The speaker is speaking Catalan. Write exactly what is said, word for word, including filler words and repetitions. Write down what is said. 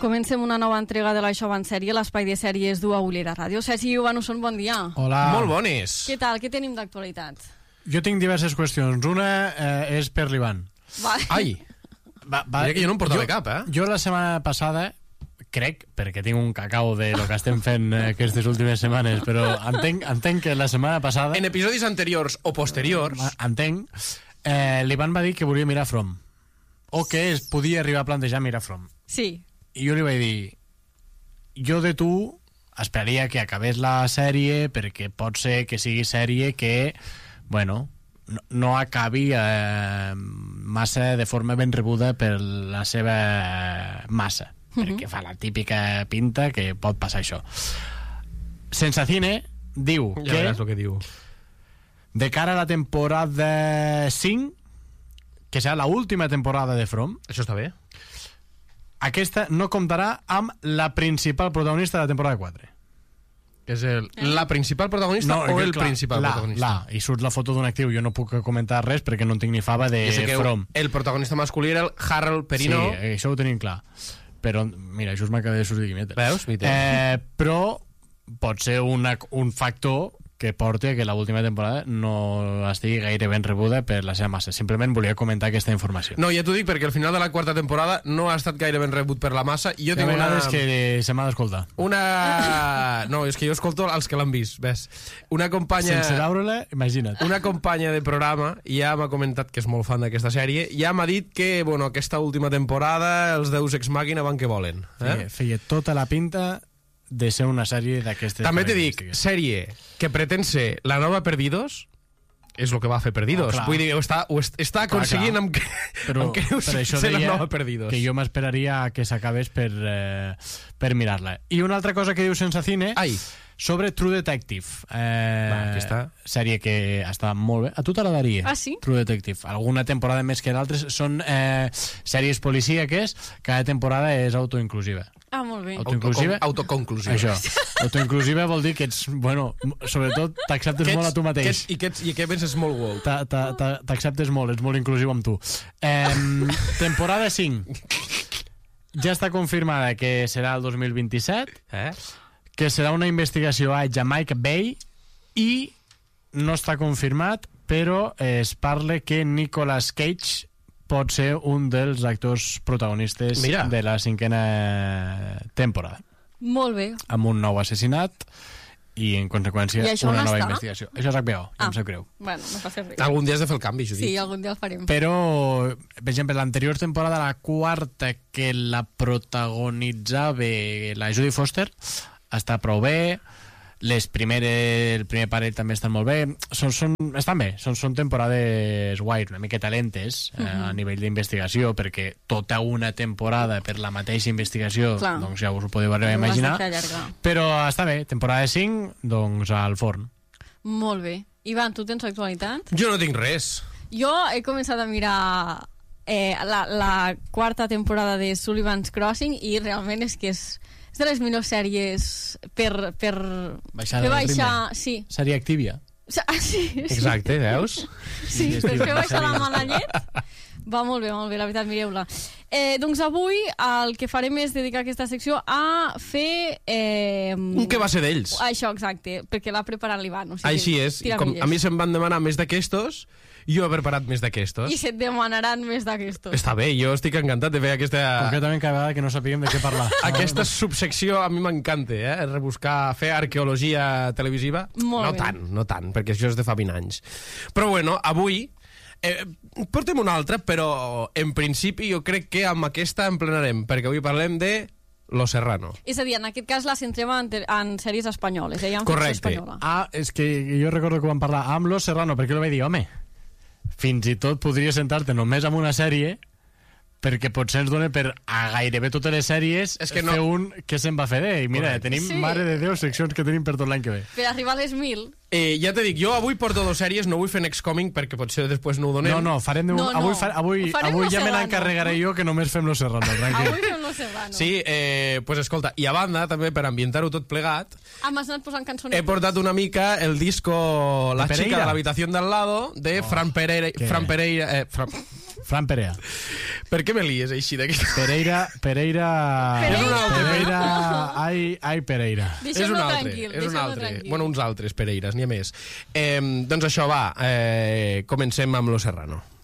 Comencem una nova entrega de l'Això va en sèrie, l'espai de sèries d'U A Ullera Ràdio. Sergi Ivanusson, bon dia. Hola. Molt bones. Què tal? Què tenim d'actualitat? Jo tinc diverses qüestions. Una eh, és per l'Ivan. Va. Ai, Va, va, Diria que jo no em portava jo, cap, eh? Jo la setmana passada, crec, perquè tinc un cacau de lo que estem fent eh, aquestes últimes setmanes, però entenc, entenc que la setmana passada... en episodis anteriors o posteriors... Entenc. Eh, L'Ivan va dir que volia mirar From. O que es podia arribar a plantejar mirar From. Sí. I jo li vaig dir, jo de tu esperaria que acabés la sèrie perquè pot ser que sigui sèrie que, bueno, no, no acabi eh, massa de forma ben rebuda per la seva massa, uh-huh. perquè fa la típica pinta que pot passar això. Sensacine diu Ja que veràs el que diu. de cara a la temporada cinc, que serà l'última temporada de From, Això està bé. aquesta no comptarà amb la principal protagonista de la temporada quatre. Que és el, la principal protagonista o que, el clar, principal la, protagonista? La, i surt la foto d'un actiu. Jo no puc comentar res perquè no en tinc ni fava de Jo sé que From. el protagonista masculí era el Harold Perino. Sí, això ho tenim clar. Però, mira, just m'acaba de sortir guimetes. Veus? Eh, però pot ser una, un factor que porti a que l'última temporada no estigui gaire ben rebuda per la seva massa. Simplement volia comentar aquesta informació. No, ja t'ho dic perquè al final de la quarta temporada no ha estat gaire ben rebut per la massa i jo Hi ha tinc una... vegades que se m'ha d'escoltar. Una... No, és que jo escolto els que l'han vist, ves? Una companya... Sense veure-la, imagina't. Una companya de programa ja m'ha comentat que és molt fan d'aquesta sèrie, ja m'ha dit que, bueno, aquesta última temporada els Deus Ex Machina van que volen. Eh? Feia, feia tota la pinta de ser una sèrie d'aquestes... També t'he dic, sèrie que pretén ser la nova Perdidos, és el que va fer Perdidos. Oh, Vull dir, ho està, ho est- està aconseguint clar. amb que, Però amb que ho per això ser la deia nova Perdidos. que jo m'esperaria a que s'acabés per, eh, per mirar-la. I una altra cosa que diu Sensacine Ai, sobre True Detective. Eh, Va, aquí està. Sèrie que està molt bé. A tu t'agradaria? Ah, sí? True Detective. Alguna temporada més que d'altres. Són eh, sèries policíaques. Cada temporada és autoinclusiva. Ah, molt bé. Autoinclusiva? Autocon- autoconclusiva. Això. Autoinclusiva vol dir que ets, bueno, sobretot t'acceptes Que ets- molt a tu mateix. que ets- I que, ets, i que penses molt woke. Ta- ta- ta- T'acceptes molt, ets molt inclusiu amb tu. Eh, temporada cinc. Ja està confirmada que serà el dos mil vint-i-set, Eh? que serà una investigació a Jamaica Bay i no està confirmat, però es parla que Nicolas Cage pot ser un dels actors protagonistes Mira. de la cinquena temporada, Molt bé. amb un nou assassinat i, en conseqüència, I això una on nova està? investigació. Això és H B O, ja Ah. em sap greu. Bueno, no passa res. Algun dia has de fer el canvi, Judit. Sí, algun dia el farem. Però, per exemple, l'anterior temporada, la quarta, que la protagonitzava la Judy Foster, està prou bé. Les primeres, el primer parell també estan molt bé. Són, són, estan bé, són, són temporades guai, una miqueta lentes eh, Mhm. a nivell d'investigació, perquè tota una temporada per la mateixa investigació, Clar. doncs ja us ho podeu arribar a Ho has de imaginar. fer allargar. Però està bé, temporada cinc, doncs al forn. Molt bé. Ivan, tu tens actualitat? Jo no tinc res. Jo he començat a mirar eh, la, la quarta temporada de Sullivan's Crossing i realment és que és, és de les millors sèries per, per Baixar fer el baixar... ritme. Sí. Seria Activia. Ah, sí, sí. Exacte, veus? Sí, Sí, per sí, fer baixar la sí. mala llet. Va molt bé, molt bé, la veritat, mireu-la. Eh, doncs avui el que farem és dedicar aquesta secció a fer... Eh, Un que va ser d'ells. Això, exacte, perquè l'ha preparat l'Ivan. O sigui, Així és. tira Com milles. a mi se'm van demanar més d'aquestos, jo he preparat més d'aquestos. I se't demanaran més d'aquestos. Està bé, jo estic encantat de fer aquesta... Concretament cada vegada que no sapiguem de què parlar. Aquesta subsecció a mi m'encanta, eh? Rebuscar, fer arqueologia televisiva. Molt no bé. tant, no tant, perquè això és de fa vint anys. Però bueno, avui eh, portem una altra, però en principi jo crec que amb aquesta emplenarem, perquè avui parlem de Lo Serrano. És a dir, en aquest cas la centrem en, en sèries espanyoles, eh? En ficció Correcte. espanyola. Ah, és que jo recordo que vam parlar amb Lo Serrano, perquè jo li vaig dir, home, fins i tot podria sentar-te només amb una sèrie, perquè potser ens dona per a gairebé totes les sèries És que no- fer un que se'n va fer bé. I mira, Correcte. tenim, Sí. mare de Déu, seccions que tenim per tot l'any que ve. Per arribar a les mil... Eh, ja t'he dit, jo avui porto dues sèries, no vull fer Next Coming perquè potser després no ho donem. No, no, farem de un... No, no. Avui, fa... avui, Ho farem avui Lo ja me Serrano. n'encarregaré jo, que només fem Lo Serrano, tranquil. Avui fem Lo Serrano. Sí, eh, pues escolta, i a banda, també per ambientar-ho tot plegat, Ah, m'has anat posant cançonetes. he portat una mica el disco La De chica Pereira. de l'habitació del lado de Oh, Fran Pereira... que- Fran Pereira... Eh, Fran, Fran Perea. Per què me lies així d'aquesta? Pereira... Pereira... Pereira. És un altre. Pereira... Ai, ai, Pereira. És un Deixem-lo altre, tranquil, és un deixem-lo altre. tranquil. Bueno, uns altres Pereiras, n'hi ha més. Eh, doncs això va, eh, comencem amb Lo Serrano.